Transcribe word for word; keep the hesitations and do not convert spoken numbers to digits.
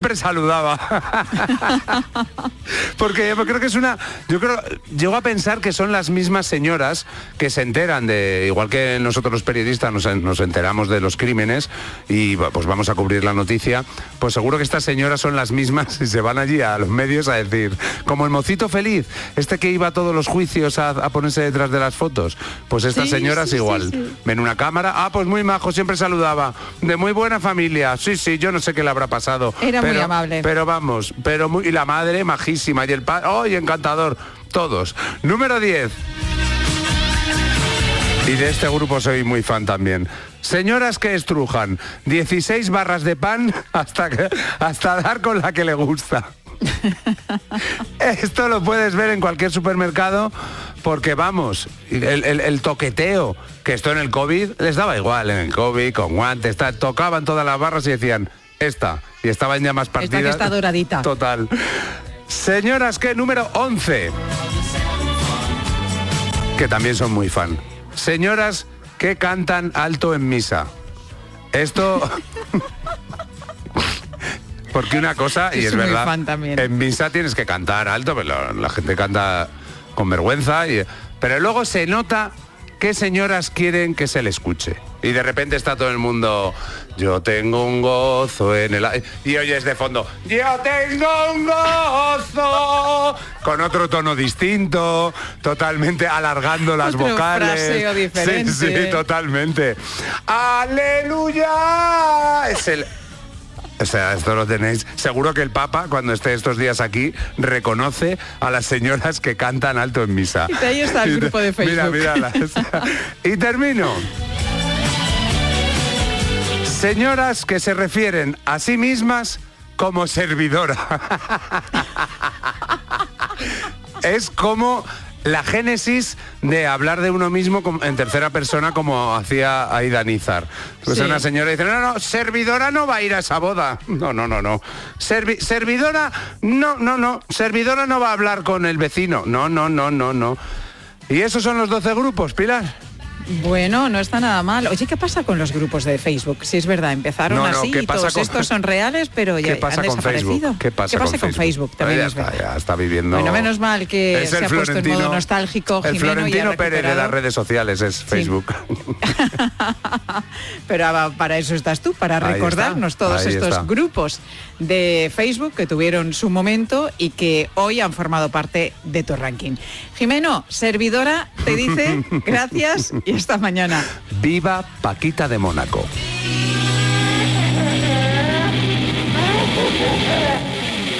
siempre saludaba. Porque yo creo que es una... Yo creo... Llego a pensar que son las mismas señoras que se enteran de... Igual que nosotros los periodistas nos, nos enteramos de los crímenes y pues vamos a cubrir la noticia, pues seguro que estas señoras son las mismas y se van allí a los medios a decir, como el mocito feliz, este que iba a todos los juicios a, a ponerse detrás de las fotos, pues estas sí, señoras sí, igual. Sí, sí. Ven una cámara, ah, pues muy majo, siempre saludaba, de muy buena familia, sí, sí, yo no sé qué le habrá pasado. Era pero, muy amable. Pero vamos, pero muy... Y la madre, majísima, y el padre, ¡oh, y encantador! Todos. Número diez. Y de este grupo soy muy fan también. Señoras que estrujan dieciséis barras de pan hasta, que, hasta dar con la que le gusta. Esto lo puedes ver en cualquier supermercado porque vamos, el, el, el toqueteo, que esto en el COVID les daba igual, en el COVID, con guantes, ta, tocaban todas las barras y decían, esta, y estaban ya más partidas. Esta que está doradita. Total. Señoras que número once, que también son muy fan. Señoras que cantan alto en misa. Esto... Porque una cosa, y es, es verdad, en misa tienes que cantar alto, pero la, la gente canta con vergüenza, y, pero luego se nota qué señoras quieren que se le escuche. Y de repente está todo el mundo, yo tengo un gozo en el... Y oyes de fondo, yo tengo un gozo, con otro tono distinto, totalmente alargando las otro vocales. Fraseo diferente. Sí, sí, totalmente. ¡Aleluya! Es el... O sea, esto lo tenéis. Seguro que el Papa, cuando esté estos días aquí, reconoce a las señoras que cantan alto en misa. Y ahí está el grupo de Facebook. Mira, míralas. Y termino. Señoras que se refieren a sí mismas como servidora. Es como... la génesis de hablar de uno mismo en tercera persona, como hacía Aida Nízar. Pues sí. Una señora dice, no, no, servidora no va a ir a esa boda. No, no, no, no. Servi- servidora, no, no, no. Servidora no va a hablar con el vecino. No, no, no, no, no. Y esos son los doce grupos, Pilar. Bueno, no está nada mal. Oye, ¿qué pasa con los grupos de Facebook? Si es verdad, empezaron no, no, así y todos con... estos son reales, pero ya ¿Qué pasa han desaparecido. Con ¿Qué pasa, ¿Qué pasa con, con Facebook? Facebook también ya es está, verdad. ya está viviendo... Bueno, menos mal que es se ha puesto en modo nostálgico. El Jimeno Florentino Pérez de las redes sociales es sí. Facebook. Pero para eso estás tú, para Ahí recordarnos está. todos Ahí estos está. grupos de Facebook que tuvieron su momento y que hoy han formado parte de tu ranking. Jimeno, servidora, te dice gracias y hasta mañana. Viva Paquita de Mónaco.